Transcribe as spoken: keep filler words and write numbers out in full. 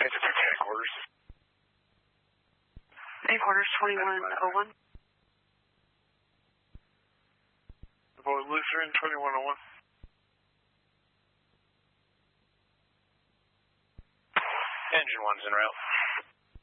Headquarters. Headquarters twenty-one oh one. Boy Lutheran twenty-one oh one. Engine one's en route.